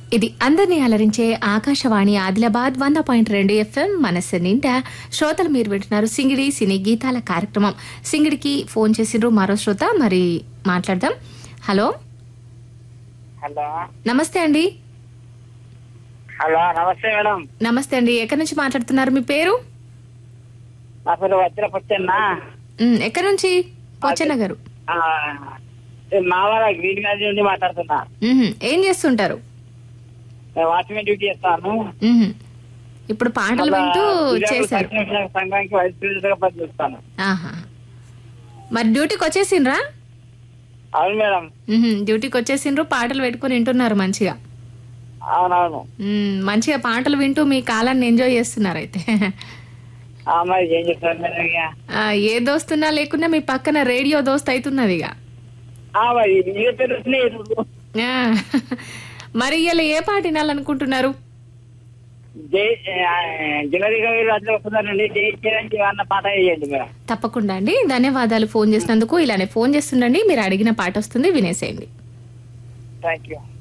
ఇది అందరినీ అలరించే ఆకాశవాణి ఆదిలాబాద్ 100.2 FM మనస్సు నిండా. శ్రోతలు మీరు వింటున్నారు సింగిడి సినీ గీతాల కార్యక్రమం. సింగిడికి ఫోన్ చేసిండ్రు మరో శ్రోత, మరి మాట్లాడదాం. హలో హలో నమస్తే అండి. హలో నమస్తే మేడం. నమస్తే అండి, ఎక్కడి నుంచి మాట్లాడుతున్నారు? మీ పేరు? నా పేరు వజ్ర పొచ్చన్న. ఎక్కడి నుంచి? పొచ్చన్న గారు. మావాడ గ్రీన్ వ్యాలీ నుండి మాట్లాడుతున్నా. ఏం చేస్తుంటారు? వాచ్మెన్ డ్యూటీ చేస్తాను. ఇప్పుడు పాటలు వింటూ చేశారు. సంఘానికి వైస్ ప్రెసిడెంట్ గా పనిచేస్తాను. ఆహా, మరి డ్యూటీకి వచ్చేసిండ్రా? అవును మేడం. డ్యూటీకి వచ్చేసిండ్రు, పాటలు పెట్టుకుని వింటున్నారు మంచిగా. అవునవును. మంచిగా పాటలు వింటూ మీ కాలాన్ని ఎంజాయ్ చేస్తున్నారు అయితే. మరి ఏం చెప్తారు మేడం? ఇక ఏ దోస్తున్నా లేకున్నా మీ పక్కన రేడియో దోస్త్ అవుతున్నది ఇక. మరి ఏ తెలుసు. మరి ఇలా ఏ పాట వినాలనుకుంటున్నారు? జనవరి రాజులు వస్తున్నారండి. జై చిరంజీవి అన్న పాట వేయండి మేడం. తప్పకుండా అండి, ధన్యవాదాలు ఫోన్ చేసినందుకు. ఇలానే ఫోన్ చేస్తుండండి, మీరు అడిగిన పాట వస్తుంది, వినేసేయండి. Thank you.